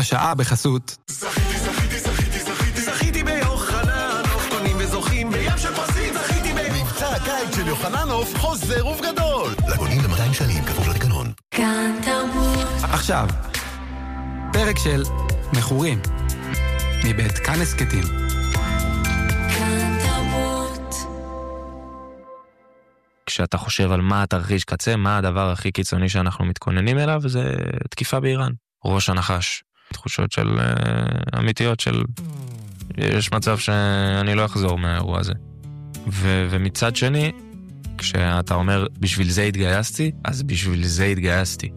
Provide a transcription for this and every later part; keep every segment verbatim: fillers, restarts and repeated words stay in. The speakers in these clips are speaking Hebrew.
השעה בחסות. זכיתי, זכיתי, זכיתי, זכיתי, זכיתי ביוחננוף, קונים וזוכים בים של פרסים, זכיתי ביוחננוף. מבצע הקיץ של יוחננוף חוזר ובגדול. לקונים ב-מאתיים שנים, כפוף לתקנון. כאן תרבות. עכשיו, פרק של מכורים, מבית כאן הסקטים. כאן תרבות. כשאתה חושב על מה התרחיש קצה, מה הדבר הכי קיצוני שאנחנו מתכוננים אליו, זה תקיפה באיראן. ראש הנחש. תחושות של uh, אמיתיות של יש מצב שאני לא אחזור מהאירוע הזה. ו- ומצד שני, כשאתה אומר בשביל זה התגייסתי, אז בשביל זה התגייסתי.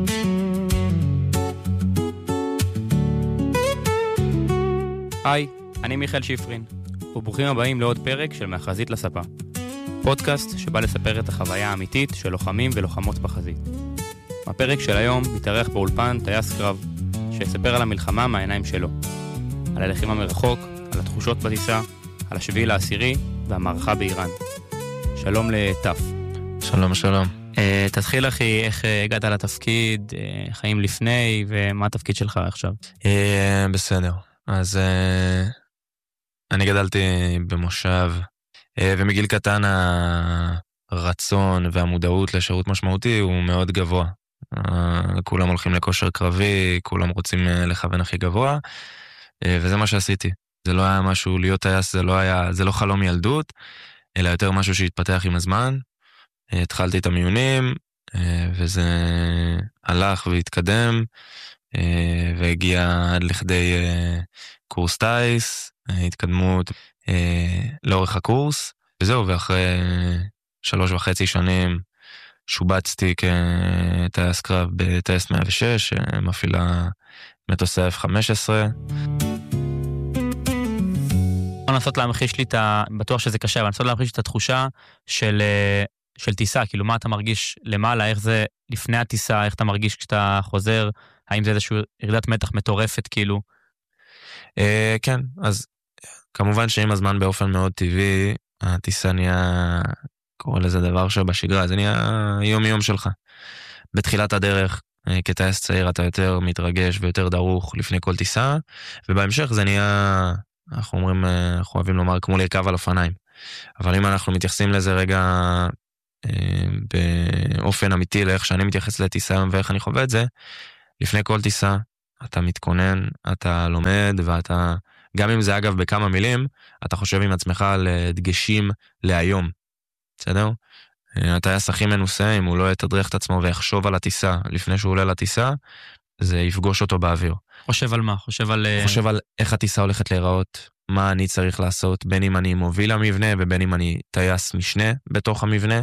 היי, אני מיכאל שיפרין, וברוכים הבאים לעוד פרק של מהחזית לספה. פודקאסט שבא לספר את החוויה האמיתית של לוחמים ולוחמות בחזית. בפרק של היום מתארח באולפן טייס קרב, שיספר על המלחמה מהעיניים שלו. על הלחימה מרחוק, על התחושות בטיסה, על השביעי לעשירי והמערכה באיראן. שלום לטף. שלום, שלום. Uh, תתחיל אחי, איך uh, הגעת לתפקיד, uh, חיים לפני, ומה התפקיד שלך עכשיו? Uh, בסדר. אז uh, אני גדלתי במושב, uh, ומגיל קטן הרצון והמודעות לשירות משמעותי הוא מאוד גבוה. Uh, כולם הולכים לכושר קרבי, כולם רוצים uh, לכוון הכי גבוה, uh, וזה מה שעשיתי. זה לא היה משהו, להיות טייס, זה לא היה, זה לא חלום ילדות, אלא יותר משהו שהתפתח עם הזמן. Uh, התחלתי את המיונים, uh, וזה הלך והתקדם, uh, והגיע עד לכדי uh, קורס טייס, uh, התקדמות uh, לאורך הקורס, וזהו, ואחרי uh, שלוש וחצי שנים, שובצתי כטייס קרב בטייס מאה ושש, מפעילה מטוסי אף חמש עשרה. אני לנסות להמחיש לי את ה... בטוח שזה קשה, אבל אני לנסות להמחיש את התחושה של, של טיסה, כאילו מה אתה מרגיש למעלה, איך זה לפני הטיסה, איך אתה מרגיש כשאתה חוזר, האם זה איזושהי ירידת מתח מטורפת, כאילו? אה, כן, אז כמובן שעם הזמן באופן מאוד טבעי, הטיסה נהיה... קורא לזה דבר שבשגרה, זה נהיה יום יום שלך. בתחילת הדרך, כטייס צעיר, אתה יותר מתרגש ויותר דרוך לפני כל טיסה, ובהמשך זה נהיה, אנחנו אומרים, אנחנו אוהבים לומר, כמו לרכב על אופניים. אבל אם אנחנו מתייחסים לזה רגע באופן אמיתי, לאיך שאני מתייחס לטיסה ואיך אני חווה את זה, לפני כל טיסה, אתה מתכונן, אתה לומד, ואתה, גם אם זה אגב בכמה מילים, אתה חושב עם עצמך על דגשים להיום. בסדר? הטייס הכי מנוסה, אם הוא לא יתדרך את עצמו ויחשוב על הטיסה לפני שהוא עולה לטיסה, זה יפגוש אותו באוויר. חושב על מה? חושב על... חושב על איך הטיסה הולכת להיראות, מה אני צריך לעשות, בין אם אני מוביל המבנה ובין אם אני טייס משנה בתוך המבנה.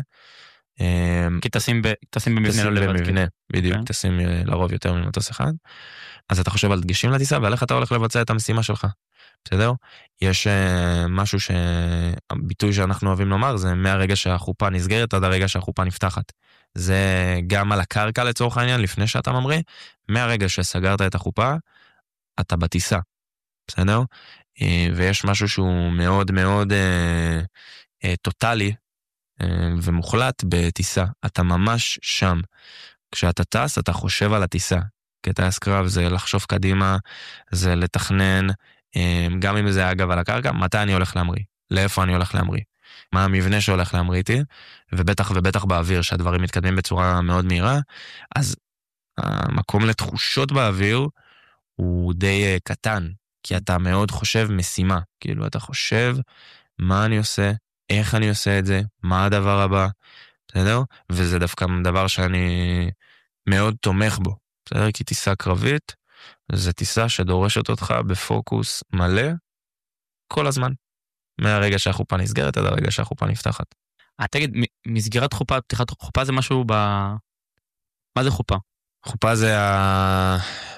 כי טסים במבנה לא לבד. במבנה, בדיוק, טסים לרוב יותר ממטוס אחד. אז אתה חושב על דגשים לטיסה ועל איך אתה הולך לבצע את המשימה שלך. בסדר? יש uh, משהו שהביטוי שאנחנו אוהבים לומר, זה מהרגע שהחופה נסגרת עד הרגע שהחופה נפתחת. זה גם על הקרקע לצורך העניין, לפני שאתה ממריא, מהרגע שסגרת את החופה, אתה בטיסה. בסדר? Uh, ויש משהו שהוא מאוד מאוד uh, uh, טוטלי uh, ומוחלט בטיסה. אתה ממש שם. כשאתה טס, אתה חושב על הטיסה. כטייס קרב זה לחשוב קדימה, זה לתכנן, גם אם זה אגב על הקרקע, מתי אני הולך להמריא, לאיפה אני הולך להמריא, מה המבנה שהולך להמריא איתי, ובטח ובטח באוויר, שהדברים מתקדמים בצורה מאוד מהירה, אז המקום לתחושות באוויר הוא די קטן, כי אתה מאוד חושב משימה, כאילו אתה חושב מה אני עושה, איך אני עושה את זה, מה הדבר הבא, בסדר? וזה דווקא דבר שאני מאוד תומך בו, בסדר? כי טיסה קרבית, זה טיסה שדורשת אותך בפוקוס מלא כל הזמן. מהרגע שהחופה נסגרת עד הרגע שהחופה נפתחת. אה, תגיד, מסגירת חופה, פתיחת חופה זה משהו ב... מה זה חופה? חופה זה ה...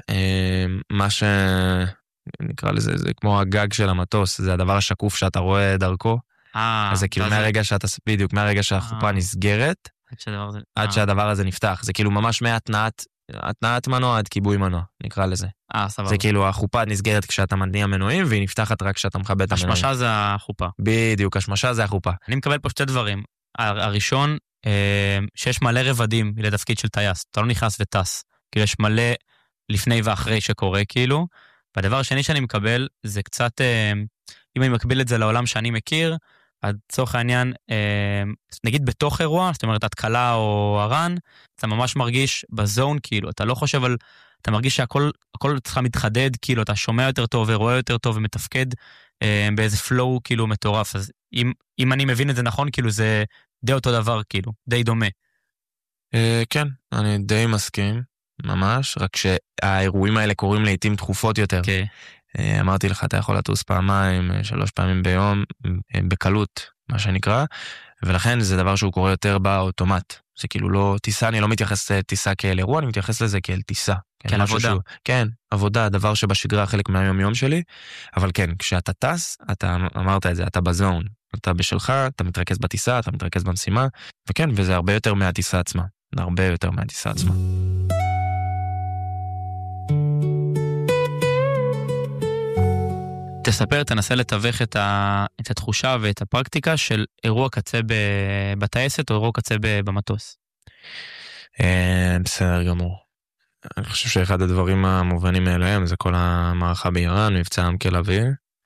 מה שנקרא לזה, זה כמו הגג של המטוס, זה הדבר השקוף שאתה רואה דרכו. אה, אז זה כאילו מהרגע שאתה, בדיוק, מהרגע שהחופה נסגרת, עד שהדבר הזה נפתח. זה כאילו ממש מהתנעת, התנעת מנוע עד כיבוי מנוע, נקרא לזה. אה, סבבה. זה כאילו החופה נסגרת כשאתה מניע מנועים, והיא נפתחת רק כשאתה מכבד את המנועים. השמשה זה החופה. בדיוק, השמשה זה החופה. אני מקבל פה שתי דברים. הראשון, שיש מלא רבדים לתפקיד של טייס. אתה לא נכנס וטס. כאילו יש מלא לפני ואחרי שקורה, כאילו. והדבר השני שאני מקבל, זה קצת, אה, אם אני מקביל את זה לעולם שאני מכיר, עד צורך העניין, אה, נגיד בתוך אירוע, זאת אומרת, התקלה או הרן, אתה ממש מרגיש בזון, כאילו, אתה לא חושב על, אתה מרגיש שהכל הכל אצלך מתחדד, כאילו, אתה שומע יותר טוב ורואה יותר טוב ומתפקד אה, באיזה פלואו, כאילו, מטורף. אז אם, אם אני מבין את זה נכון, כאילו, זה די אותו דבר, כאילו, די דומה. אה, כן, אני די מסכים, ממש, רק שהאירועים האלה קורים לעתים תכופות יותר. כן. אה, אמרתי לך, אתה יכול לטוס פעמיים, שלוש פעמים ביום, אה, בקלות, מה שנקרא, ולכן זה דבר שהוא קורה יותר באוטומט. זה כאילו לא טיסה, אני לא מתייחס לטיסה כאל אירוע, אני מתייחס לזה כאל טיסה. כאל עבודה. שהוא, כן, עבודה, דבר שבשגרה חלק מהיום יום שלי, אבל כן, כשאתה טס, אתה אמרת את זה, אתה בזון, אתה בשלך, אתה מתרכז בטיסה, אתה מתרכז במשימה, וכן, וזה הרבה יותר מהטיסה עצמה, הרבה יותר מהטיסה עצמה. תספר, תנסה לתווך את, ה... את התחושה ואת הפרקטיקה של אירוע קצה ב... בטייסת או אירוע קצה ב... במטוס. בסדר גמור. אני חושב שאחד הדברים המובנים מאליהם זה כל המערכה באיראן, מבצע עמקל אוויר,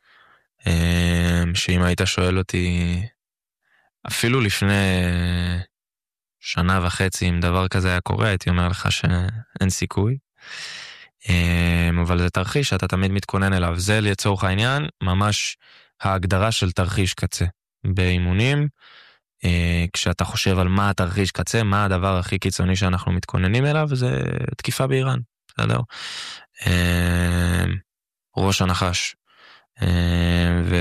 שאם היית שואל אותי אפילו לפני שנה וחצי אם דבר כזה היה קורה, הייתי אומר לך שאין סיכוי. אבל זה תרחיש שאתה תמיד מתכונן אליו. זה לצורך העניין ממש ההגדרה של תרחיש קצה באימונים. כשאתה חושב על מה התרחיש קצה, מה הדבר הכי קיצוני שאנחנו מתכוננים אליו, זה תקיפה באיראן, בסדר? ראש הנחש. ו...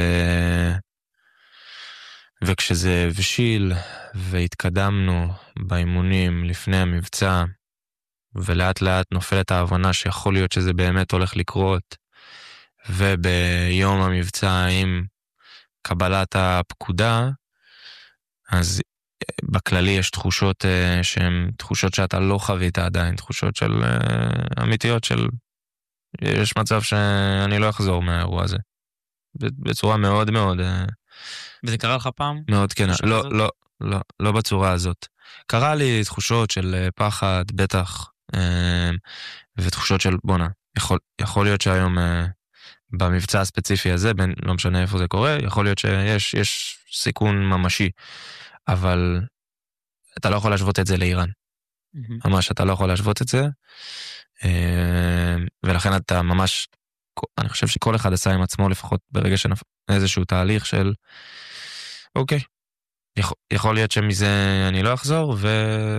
וכשזה הבשיל והתקדמנו באימונים לפני המבצע, ולאט לאט נופלת ההבנה שיכול להיות שזה באמת הולך לקרות, וביום המבצע עם קבלת הפקודה, אז בכללי יש תחושות שהן תחושות שאתה לא חווית עדיין, תחושות של אמיתיות של יש מצב שאני לא אחזור מהאירוע הזה. בצורה מאוד מאוד... וזה קרה לך פעם? מאוד כן, לא, לא, לא, לא בצורה הזאת. קרה לי תחושות של פחד, בטח, ותחושות של בונה. יכול, יכול להיות שהיום במבצע הספציפי הזה, בין, לא משנה איפה זה קורה, יכול להיות שיש יש סיכון ממשי, אבל אתה לא יכול להשוות את זה לאיראן. Mm-hmm. ממש, אתה לא יכול להשוות את זה, ולכן אתה ממש, אני חושב שכל אחד עשה עם עצמו לפחות ברגע שנפ... איזשהו תהליך של, אוקיי, יכול, יכול להיות שמזה אני לא אחזור, ו...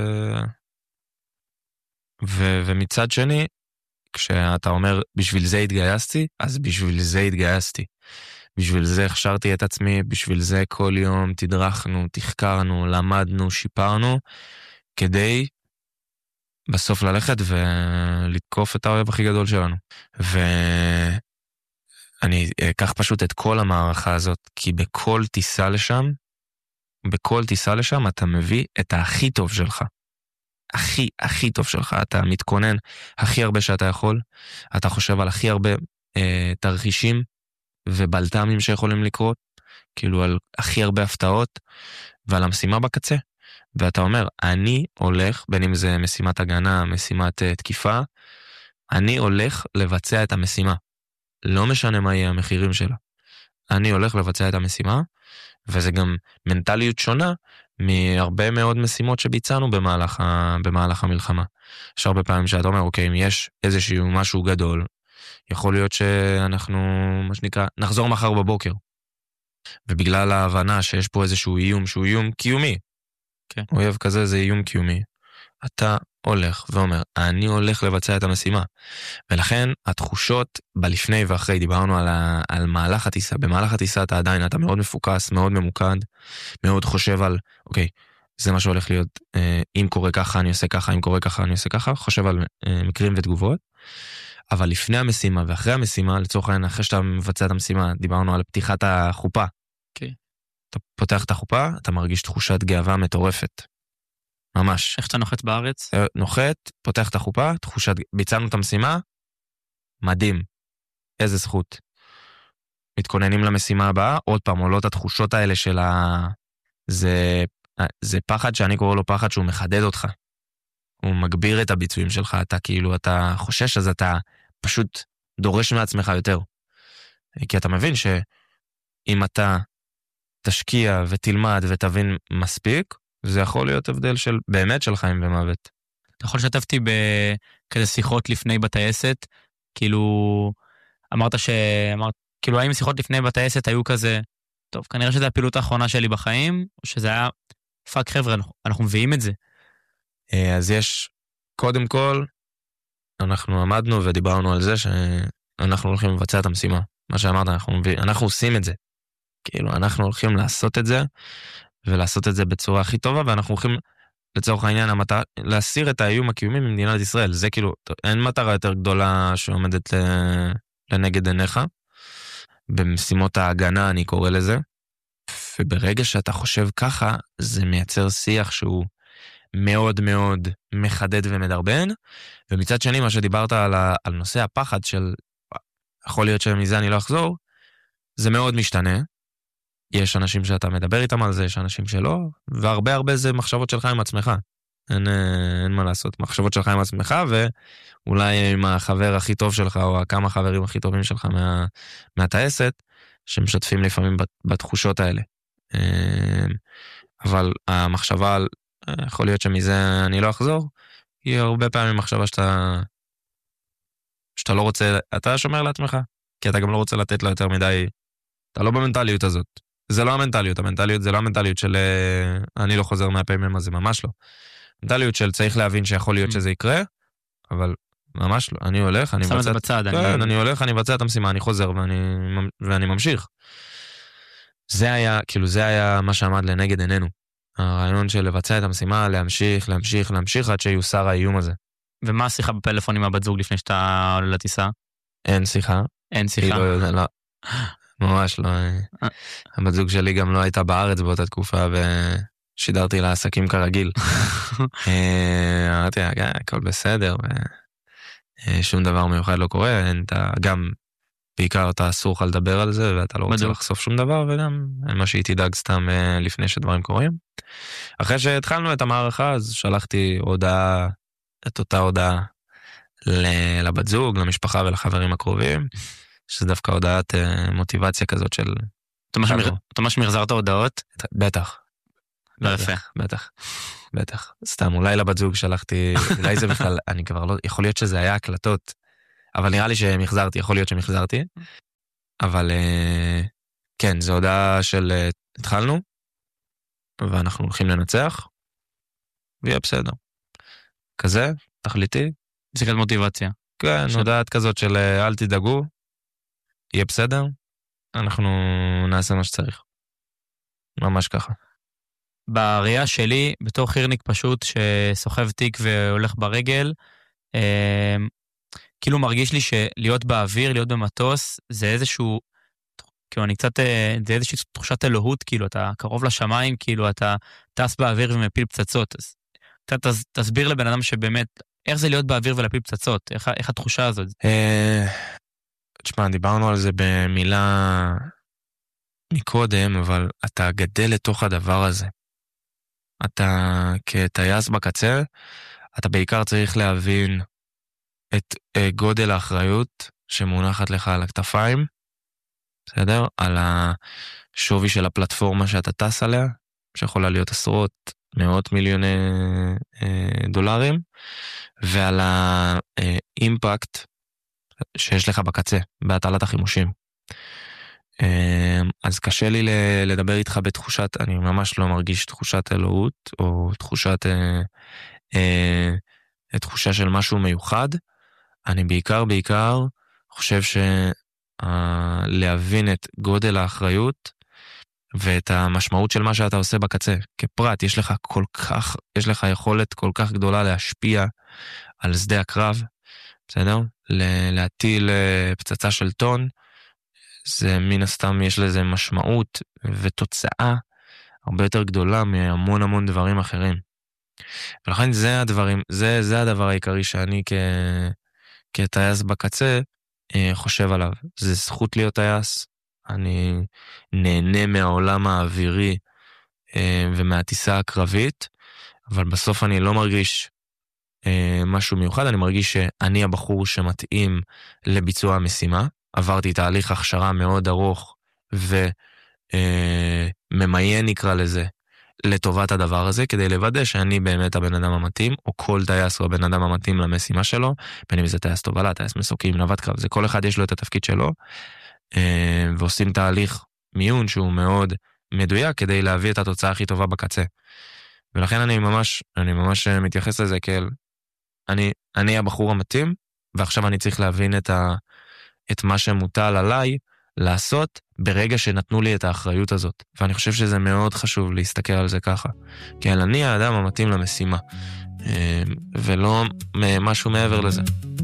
ו... ומצד שני, כשאתה אומר, בשביל זה התגייסתי, אז בשביל זה התגייסתי. בשביל זה הכשרתי את עצמי, בשביל זה כל יום תדרכנו, תחקרנו, למדנו, שיפרנו, כדי בסוף ללכת ולתקוף את האויב הכי גדול שלנו. ואני אקח פשוט את כל המערכה הזאת, כי בכל טיסה לשם, בכל טיסה לשם אתה מביא את הכי טוב שלך. הכי, הכי טוב שלך. אתה מתכונן הכי הרבה שאתה יכול, אתה חושב על הכי הרבה אה, תרחישים ובלתמים שיכולים לקרות, כאילו על הכי הרבה הפתעות, ועל המשימה בקצה. ואתה אומר, אני הולך, בין אם זה משימת הגנה, משימת uh, תקיפה, אני הולך לבצע את המשימה. לא משנה מה יהיה המחירים שלה. אני הולך לבצע את המשימה, וזה גם מנטליות שונה מהרבה מאוד משימות שביצענו במהלך, ה, במהלך המלחמה. יש הרבה פעמים שאתה אומר, אוקיי, אם יש איזשהו משהו גדול, יכול להיות שאנחנו, מה שנקרא, נחזור מחר בבוקר. ובגלל ההבנה שיש פה איזשהו איום שהוא איום קיומי, כן. אויב כזה זה איום קיומי, אתה הולך ואומר, אני הולך לבצע את המשימה. ולכן התחושות בלפני ואחרי, דיברנו על, ה, על מהלך הטיסה, במהלך הטיסה אתה עדיין, אתה מאוד מפוקס, מאוד ממוקד, מאוד חושב על, אוקיי, זה מה שהולך להיות, אם קורה ככה אני עושה ככה, אם קורה ככה אני עושה ככה, חושב על מקרים ותגובות, אבל לפני המשימה ואחרי המשימה, לצורך העניין, אחרי שאתה מבצע את המשימה, דיברנו על פתיחת החופה. כן. אתה פותח את החופה, אתה מרגיש תחושת גאווה מטורפת. ממש. איך אתה נוחת בארץ? נוחת, פותח את החופה, תחושת, ביצענו את המשימה, מדהים. איזה זכות. מתכוננים למשימה הבאה, עוד פעם, עולות התחושות האלה של ה... זה, זה פחד שאני קורא לו פחד שהוא מחדד אותך. הוא מגביר את הביצועים שלך, אתה כאילו, אתה חושש, אז אתה פשוט דורש מעצמך יותר. כי אתה מבין שאם אתה תשקיע ותלמד ותבין מספיק, זה יכול להיות הבדל של, באמת של חיים ומוות. אתה יכול לשתפתי בכזה שיחות לפני בטייסת, כאילו, אמרת ש... אמרת, כאילו, האם שיחות לפני בטייסת היו כזה, טוב, כנראה שזו הפעילות האחרונה שלי בחיים, או שזה היה, פאק חבר'ה, אנחנו, אנחנו מביאים את זה. אז יש, קודם כל, אנחנו עמדנו ודיברנו על זה שאנחנו הולכים לבצע את המשימה. מה שאמרת, אנחנו, אנחנו עושים את זה. כאילו, אנחנו הולכים לעשות את זה, ולעשות את זה בצורה הכי טובה, ואנחנו הולכים, לצורך העניין, המטרה, להסיר את האיום הקיומי ממדינת ישראל. זה כאילו, אין מטרה יותר גדולה שעומדת לנגד עיניך. במשימות ההגנה, אני קורא לזה. וברגע שאתה חושב ככה, זה מייצר שיח שהוא מאוד מאוד מחדד ומדרבן, ומצד שני, מה שדיברת על, ה, על נושא הפחד של, יכול להיות שמזה אני לא אחזור, זה מאוד משתנה. יש אנשים שאתה מדבר איתם על זה, יש אנשים שלא, והרבה הרבה זה מחשבות שלך עם עצמך. אין, אין מה לעשות, מחשבות שלך עם עצמך, ואולי עם החבר הכי טוב שלך, או כמה חברים הכי טובים שלך מה, מהטייסת, שמשתפים לפעמים בתחושות האלה. אבל המחשבה על, יכול להיות שמזה אני לא אחזור, היא הרבה פעמים מחשבה שאתה, שאתה לא רוצה, אתה שומר לעצמך, כי אתה גם לא רוצה לתת לה יותר מדי, אתה לא במנטליות הזאת. זה לא המנטליות, המנטליות זה לא המנטליות של אני לא חוזר מהפעמים, אז זה ממש לא. המנטליות של צריך להבין שיכול להיות שזה יקרה, אבל ממש לא. אני הולך, אני שם את זה בצד. כן, אני הולך, אני מבצע את המשימה, אני חוזר ואני, ואני ממשיך. זה היה, כאילו זה היה מה שעמד לנגד עינינו. הרעיון של לבצע את המשימה, להמשיך, להמשיך, להמשיך, עד שיוסר האיום הזה. ומה השיחה בפלאפון עם הבת זוג לפני שאתה עולה לטיסה? אין שיחה. אין שיחה. לא, לא, ממש לא. הבת זוג שלי גם לא הייתה בארץ באותה תקופה, ושידרתי לעסקים כרגיל. אמרתי, הכל בסדר, שום דבר מיוחד לא קורה, גם בעיקר אתה אסור לך לדבר על זה, ואתה לא רוצה לחשוף שום דבר, וגם מה שהיא תדאג סתם לפני שדברים קורים. אחרי שהתחלנו את המערכה, אז שלחתי הודעה, את אותה הודעה לבת זוג, למשפחה ולחברים הקרובים, שזה דווקא הודעת מוטיבציה כזאת של... אתה ממש מחזרת הודעות? בטח. לא יפה. בטח. בטח. סתם, אולי לבת זוג שלחתי, אולי זה בכלל, אני כבר לא, יכול להיות שזה היה הקלטות, אבל נראה לי שמחזרתי, יכול להיות שמחזרתי, אבל כן, זו הודעה של התחלנו, ואנחנו הולכים לנצח, ויהיה בסדר. כזה, תחליטי. זה כזה מוטיבציה. כן, הודעת כזאת של אל תדאגו, יהיה בסדר, אנחנו נעשה מה שצריך. ממש ככה. בראייה שלי, בתור חירניק פשוט שסוחב תיק והולך ברגל, אה, כאילו מרגיש לי שלהיות באוויר, להיות במטוס, זה איזשהו, כאילו אני קצת, זה איזושהי תחושת אלוהות, כאילו אתה קרוב לשמיים, כאילו אתה טס באוויר ומפיל פצצות. אז אתה תסביר לבן אדם שבאמת, איך זה להיות באוויר ולהפיל פצצות? איך, איך התחושה הזאת? תשמע, דיברנו על זה במילה מקודם, אבל אתה גדל לתוך הדבר הזה. אתה כטייס בקצה, אתה בעיקר צריך להבין את גודל האחריות שמונחת לך על הכתפיים, בסדר? על השווי של הפלטפורמה שאתה טס עליה, שיכולה להיות עשרות, מאות מיליוני דולרים, ועל האימפקט שיש לך בקצה, בהטלת החימושים. אז קשה לי לדבר איתך בתחושת, אני ממש לא מרגיש תחושת אלוהות, או תחושת, תחושה של משהו מיוחד. אני בעיקר, בעיקר חושב שלהבין את גודל האחריות, ואת המשמעות של מה שאתה עושה בקצה. כפרט, יש לך כל כך, יש לך יכולת כל כך גדולה להשפיע על שדה הקרב, בסדר? להטיל פצצה של טון, זה מן הסתם יש לזה משמעות ותוצאה הרבה יותר גדולה מהמון המון דברים אחרים. ולכן זה הדברים, זה, זה הדבר העיקרי שאני כ, כטייס בקצה חושב עליו. זה זכות להיות טייס, אני נהנה מהעולם האווירי ומהטיסה הקרבית, אבל בסוף אני לא מרגיש אה, משהו מיוחד, אני מרגיש שאני הבחור שמתאים לביצוע המשימה, עברתי תהליך הכשרה מאוד ארוך וממיין נקרא לזה, לטובת הדבר הזה, כדי לוודא שאני באמת הבן אדם המתאים, או כל טייס הוא הבן אדם המתאים למשימה שלו, בין אם זה טייס תובלה, טייס מסוקים, נווט קרב, זה כל אחד יש לו את התפקיד שלו, ועושים תהליך מיון שהוא מאוד מדויק, כדי להביא את התוצאה הכי טובה בקצה. ולכן אני ממש, אני ממש מתייחס לזה כאל, אני, אני הבחור המתאים, ועכשיו אני צריך להבין את, ה, את מה שמוטל עליי, לעשות ברגע שנתנו לי את האחריות הזאת. ואני חושב שזה מאוד חשוב להסתכל על זה ככה. כי אני האדם המתאים למשימה. ולא משהו מעבר לזה.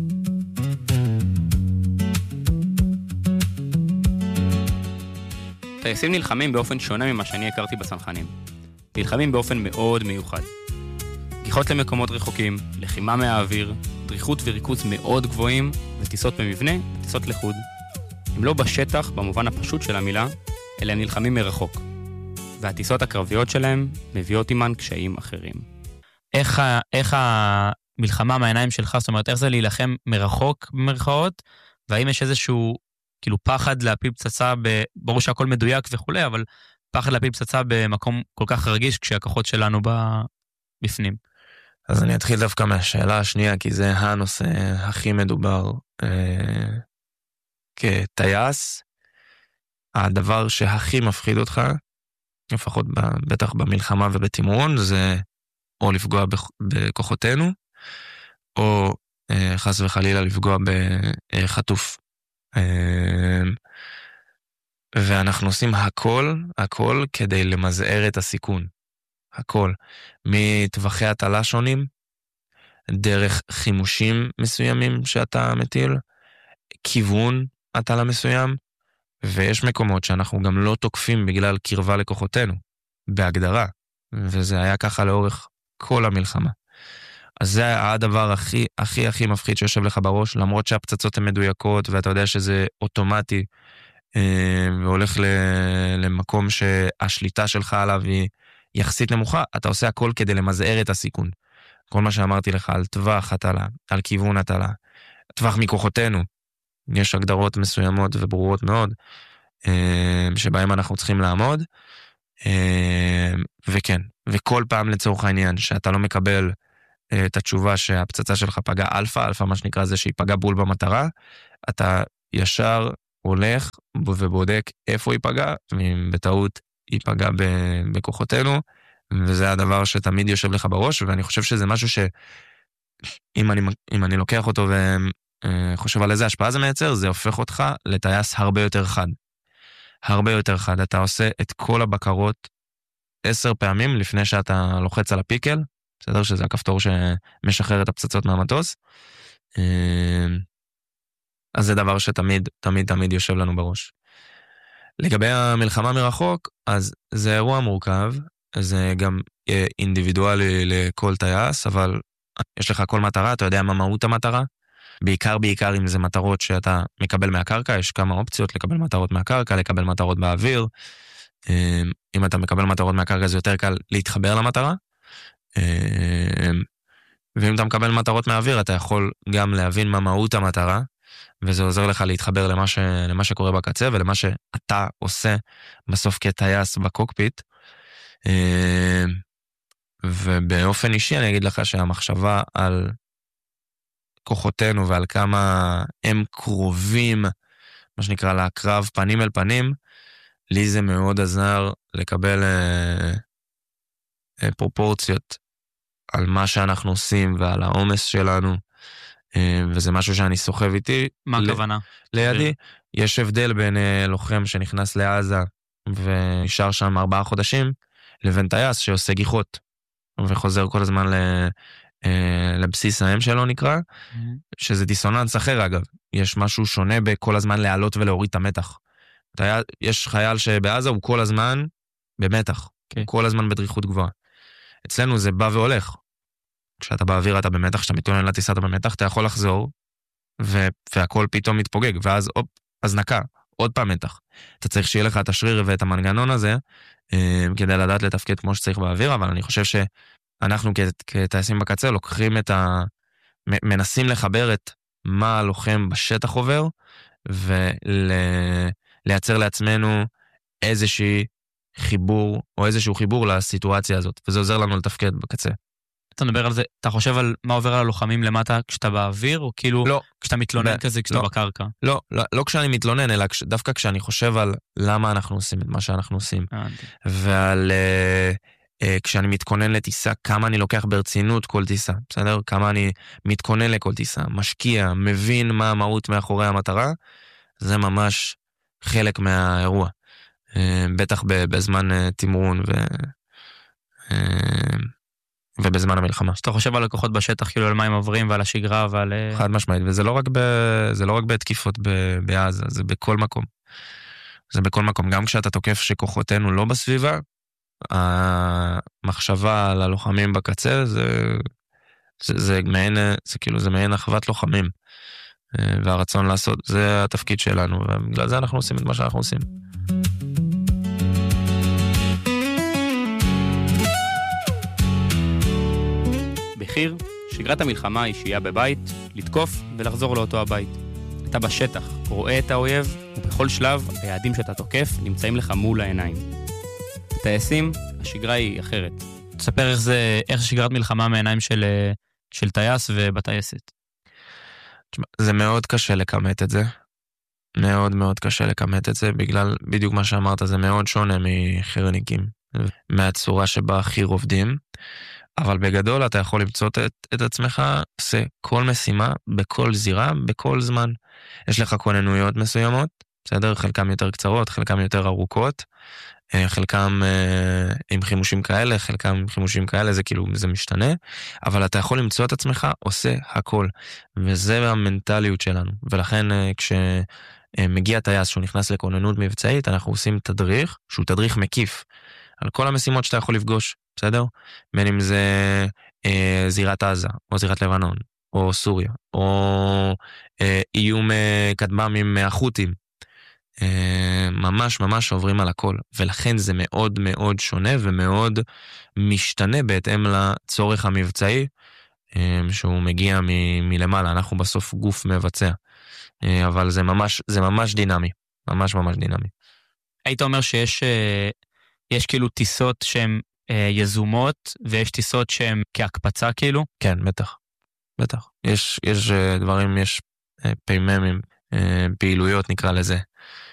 טייסים נלחמים באופן שונה ממה שאני הכרתי בצנחנים. נלחמים באופן מאוד מיוחד. גיחות למקומות רחוקים, לחימה מהאוויר, דריכות וריכוז מאוד גבוהים, וטיסות במבנה וטיסות לחוד. הם לא בשטח במובן הפשוט של המילה, אלא נלחמים מרחוק. והטיסות הקרביות שלהם מביאות עימן קשיים אחרים. איך, ה, איך המלחמה מהעיניים שלך, זאת אומרת, איך זה להילחם מרחוק במרכאות, והאם יש איזשהו כאילו פחד להפיל פצצה, ב, ברור שהכל מדויק וכולי, אבל פחד להפיל פצצה במקום כל כך רגיש כשהכוחות שלנו בפנים. אז אני אתחיל דווקא מהשאלה השנייה, כי זה הנושא הכי מדובר אה, כטייס. הדבר שהכי מפחיד אותך, לפחות בטח במלחמה ובתמרון, זה או לפגוע בכוחותינו, או אה, חס וחלילה לפגוע בחטוף. אה, ואנחנו עושים הכל, הכל כדי למזער את הסיכון. הכל. מטווחי הטלה שונים, דרך חימושים מסוימים שאתה מטיל, כיוון הטלה מסוים, ויש מקומות שאנחנו גם לא תוקפים בגלל קרבה לכוחותינו, בהגדרה. וזה היה ככה לאורך כל המלחמה. אז זה הדבר הכי, הכי, הכי מפחיד שיושב לך בראש, למרות שהפצצות הן מדויקות, ואתה יודע שזה אוטומטי, והולך למקום שהשליטה שלך עליו היא יחסית נמוכה, אתה עושה הכל כדי למזער את הסיכון. כל מה שאמרתי לך על טווח הטלה, על כיוון הטלה, טווח מכוחותינו, יש הגדרות מסוימות וברורות מאוד, שבהם אנחנו צריכים לעמוד, וכן, וכל פעם לצורך העניין, שאתה לא מקבל את התשובה שהפצצה שלך פגעה אלפא, אלפא מה שנקרא זה שהיא פגעה בול במטרה, אתה ישר הולך ובודק איפה היא פגעה, ובטעות היא פגעה בכוחותינו, וזה הדבר שתמיד יושב לך בראש, ואני חושב שזה משהו שאם אני, אם אני לוקח אותו וחושב על איזה השפעה זה מייצר, זה הופך אותך לטייס הרבה יותר חד. הרבה יותר חד. אתה עושה את כל הבקרות עשר פעמים לפני שאתה לוחץ על הפיקל, בסדר שזה הכפתור שמשחרר את הפצצות מהמטוס, אז זה דבר שתמיד, תמיד, תמיד יושב לנו בראש. לגבי המלחמה מרחוק, אז זה אירוע מורכב, זה גם אינדיבידואלי לכל טייס, אבל יש לך כל מטרה, אתה יודע מה מהות המטרה, בעיקר בעיקר אם זה מטרות שאתה מקבל מהקרקע, יש כמה אופציות לקבל מטרות מהקרקע, לקבל מטרות באוויר, אם אתה מקבל מטרות מהקרקע זה יותר קל להתחבר למטרה, ואם אתה מקבל מטרות מהאוויר, אתה יכול גם להבין מה מהות המטרה, וזה עוזר לך להתחבר למה, ש... למה שקורה בקצה, ולמה שאתה עושה בסוף כטייס בקוקפיט. ובאופן אישי אני אגיד לך שהמחשבה על כוחותינו ועל כמה הם קרובים, מה שנקרא להקרב פנים אל פנים, לי זה מאוד עזר לקבל אה, אה, פרופורציות על מה שאנחנו עושים ועל העומס שלנו, וזה משהו שאני סוחב איתי. מה הכוונה? לידי, יש הבדל בין לוחם שנכנס לעזה ונשאר שם ארבעה חודשים, לבין טייס שעושה גיחות, וחוזר כל הזמן לבסיס האם שלו נקרא, שזה דיסוננס אחר אגב. יש משהו שונה בכל הזמן לעלות ולהוריד את המתח. יש חייל שבעזה הוא כל הזמן במתח, הוא כל הזמן בדריכות גבוהה. אצלנו זה בא והולך. כשאתה באוויר אתה במתח, כשאתה מתאונן לטיסה אתה במתח, אתה יכול לחזור, ו- והכל פתאום מתפוגג, ואז אופ, אז נקה, עוד פעם מתח. אתה צריך שיהיה לך את השריר ואת המנגנון הזה, אה, כדי לדעת לתפקד כמו שצריך באוויר, אבל אני חושב אנחנו כ- כטייסים בקצה לוקחים את ה... מ- מנסים לחבר את מה הלוחם בשטח עובר, ולייצר לעצמנו איזושהי חיבור, או איזשהו חיבור לסיטואציה הזאת, וזה עוזר לנו לתפקד בקצה. אתה מדבר על זה, אתה חושב על מה עובר על הלוחמים למטה כשאתה באוויר, או כאילו לא. כשאתה מתלונן ב- כזה כשאתה לא. בקרקע? לא, לא, לא כשאני מתלונן, אלא כש, דווקא כשאני חושב על למה אנחנו עושים את מה שאנחנו עושים, הבנתי. ועל uh, uh, כשאני מתכונן לטיסה, כמה אני לוקח ברצינות כל טיסה, בסדר? כמה אני מתכונן לכל טיסה, משקיע, מבין מה המהות מאחורי המטרה, זה ממש חלק מהאירוע. Uh, בטח ב, בזמן uh, תמרון ו... Uh, ובזמן המלחמה. שאתה חושב על לקוחות בשטח, כאילו על מה הם עוברים ועל השגרה ועל... חד משמעית, וזה לא רק ב... זה לא רק בתקיפות ב... בעזה, זה בכל מקום. זה בכל מקום, גם כשאתה תוקף שכוחותינו לא בסביבה, המחשבה על הלוחמים בקצה, זה, זה, זה מעין, זה כאילו, זה מעין אחוות לוחמים, והרצון לעשות, זה התפקיד שלנו, ובגלל זה אנחנו עושים את מה שאנחנו עושים. בחיר, שגרת המלחמה היא שהייה בבית, לתקוף ולחזור לאותו הבית. אתה בשטח, רואה את האויב, ובכל שלב היעדים שאתה תוקף נמצאים לך מול העיניים. בטייסים, השגרה היא אחרת. תספר איך זה, איך שגרת מלחמה מעיניים של, של טייס ובטייסת. זה מאוד קשה לקמת את זה. מאוד מאוד קשה לקמת את זה, בגלל בדיוק מה שאמרת, זה מאוד שונה מחירניקים, מהצורה שבה חיר עובדים. אבל בגדול אתה יכול למצוא את, את עצמך, עושה כל משימה, בכל זירה, בכל זמן. יש לך כוננויות מסוימות, בסדר? חלקם יותר קצרות, חלקם יותר ארוכות, חלקם אה, עם חימושים כאלה, חלקם עם חימושים כאלה, זה כאילו, זה משתנה, אבל אתה יכול למצוא את עצמך, עושה הכל. וזה המנטליות שלנו. ולכן אה, כשמגיע טייס שהוא נכנס לכוננות מבצעית, אנחנו עושים תדריך, שהוא תדריך מקיף, על כל המשימות שאתה יכול לפגוש. בסדר? בין אם זה אה, זירת עזה, או זירת לבנון, או סוריה, או אה, איום אה, כטב"מים מהחות'ים. אה, ממש ממש עוברים על הכל, ולכן זה מאוד מאוד שונה ומאוד משתנה בהתאם לצורך המבצעי, אה, שהוא מגיע מ- מלמעלה, אנחנו בסוף גוף מבצע. אה, אבל זה ממש, זה ממש דינמי, ממש ממש דינמי. היית אומר שיש אה, יש כאילו טיסות שהן יזומות, ויש טיסות שהן כהקפצה כאילו? כן, בטח. בטח. יש, יש דברים, יש פייממים, פעילויות נקרא לזה,